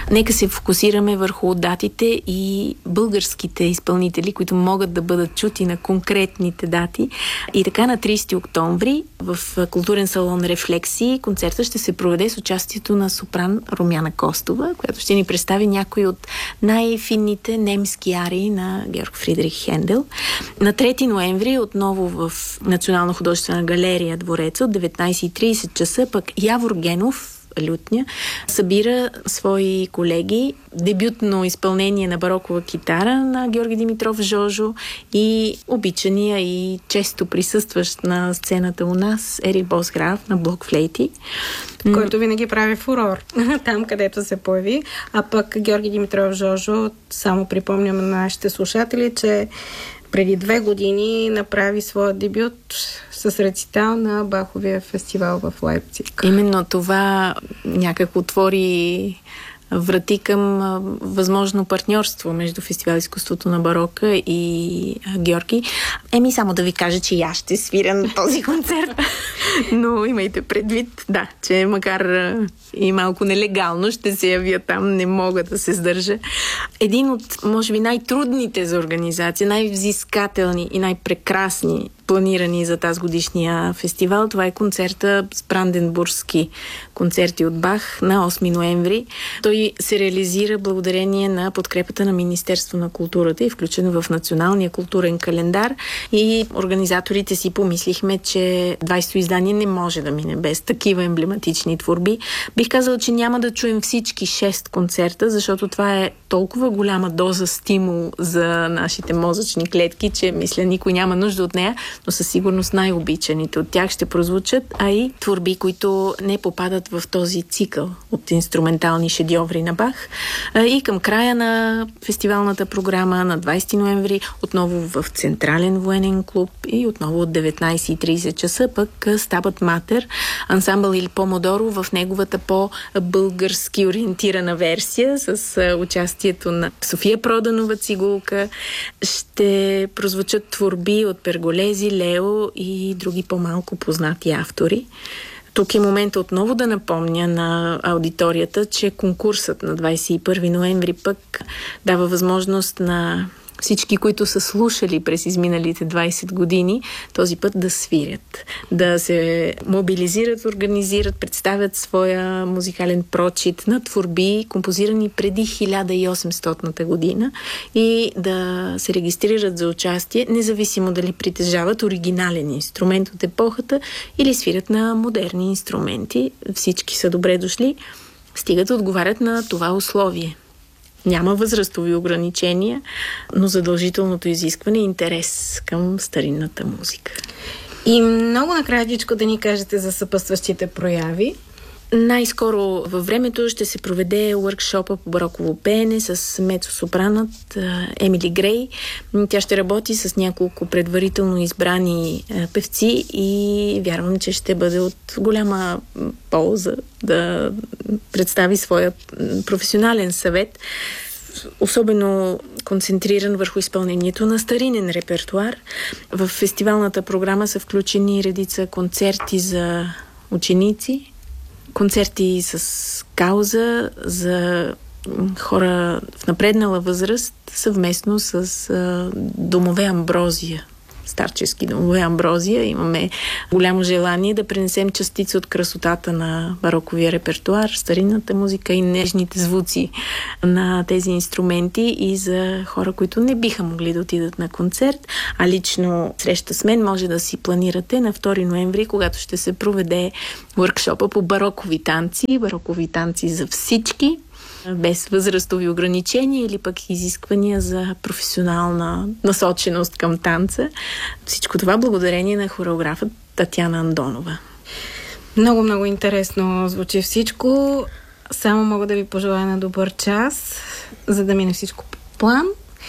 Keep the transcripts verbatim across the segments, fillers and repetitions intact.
Нека се фокусираме върху датите и българските изпълнители, които могат да бъдат чути на конкретните дати. И така на трийсети октомври в културен салон Рефлексии концертът ще се проведе с участието на сопран Румяна Костова, която ще ни представи някои от най-финните немски арии на Георг Фридрих Хендел. На трети ноември отново в Национална художествена галерия Двореца от деветнайсет и трийсет часа пък Явор Генов, лютня, събира свои колеги. Дебютно изпълнение на барокова китара на Георги Димитров Жожо и обичания и често присъстващ на сцената у нас Ерик Босграф на блокфлейти. Който винаги прави фурор там, където се появи. А пък Георги Димитров Жожо, само припомням на нашите слушатели, че преди две години направи своя дебют с рецитал на Баховия фестивал в Лайпциг. Именно това някак отвори врати към възможно партньорство между фестивал изкуството на барока и Георги. Еми, само да ви кажа, че и аз ще свиря на този концерт. Но имайте предвид, да, че макар и малко нелегално ще се явя там, не мога да се сдържа. Един от, може би, най-трудните за организация, най-взискателни и най-прекрасни планирани за тази годишния фестивал. Това е концерта с бранденбургски концерти от Бах на осми ноември. Той се реализира благодарение на подкрепата на Министерство на културата и включен в Националния културен календар. И организаторите си помислихме, че двайсето издание не може да мине без такива емблематични творби. Бих казала, че няма да чуем всички шест концерта, защото това е толкова голяма доза стимул за нашите мозъчни клетки, че мисля, никой няма нужда от нея, но със сигурност най-обичаните от тях ще прозвучат, а и творби, които не попадат в този цикъл от инструментални шедьоври на Бах. И към края на фестивалната програма на двайсети ноември отново в Централен военен клуб и отново от деветнайсет и трийсет часа пък Стабът Матер, ансамбъл Или Помодоро в неговата по-български ориентирана версия с участието на София Проданова цигулка. Ще прозвучат творби от Перголези, Лео и други по-малко познати автори. Тук е момента отново да напомня на аудиторията, че конкурсът на двайсет и първи ноември пък дава възможност на всички, които са слушали през изминалите двайсет години, този път да свирят, да се мобилизират, организират, представят своя музикален прочит на творби, композирани преди хиляда и осемстотната година и да се регистрират за участие, независимо дали притежават оригинален инструмент от епохата или свирят на модерни инструменти. Всички са добре дошли, стига да отговарят на това условие. Няма възрастови ограничения, но задължителното изискване е интерес към старинната музика. И много накратичко да ни кажете за съпътстващите прояви. Най-скоро във времето ще се проведе уъркшопа по бароково пеене с мецо-сопранът Емили Грей. Тя ще работи с няколко предварително избрани певци и вярвам, че ще бъде от голяма полза да представи своя професионален съвет, особено концентриран върху изпълнението на старинен репертуар. В фестивалната програма са включени редица концерти за ученици, концерти с кауза за хора в напреднала възраст съвместно с а, домове Амброзия. Старчески домове Амброзия. Имаме голямо желание да пренесем частица от красотата на бароковия репертуар, старинната музика и нежните звуци на тези инструменти и за хора, които не биха могли да отидат на концерт, а лично среща с мен може да си планирате на втори ноември, когато ще се проведе уъркшопа по барокови танци, барокови танци за всички, без възрастови ограничения или пък изисквания за професионална насоченост към танца. Всичко това благодарение на хореографът Татяна Андонова. Много, много интересно звучи всичко. Само мога да ви пожелая на добър час, за да мине всичко по план.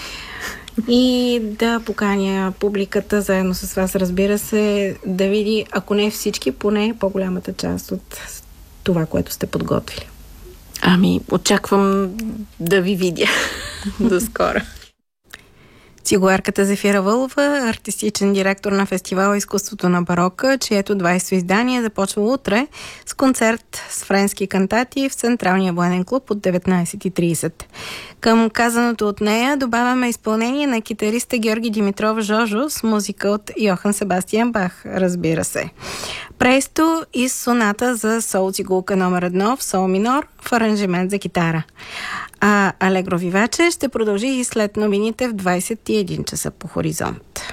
И да поканя публиката, заедно с вас, разбира се, да види, ако не всички, поне по-голямата част от това, което сте подготвили. Ами, очаквам да ви видя. До скоро. Цигуарката Зефира Вълва, артистичен директор на фестивала Изкуството на барока, чието двайсето издание започва утре с концерт с френски кантати в Централния военен клуб от деветнайсет и трийсет. Към казаното от нея добавяме изпълнение на китариста Георги Димитров Жожо с музика от Йохан Себастиан Бах, разбира се. Престо и соната за сол цигулка номер едно в сол минор в аранжимент за китара. А Алегро Виваче ще продължи и след новините в двайсет и един часа по Хоризонт.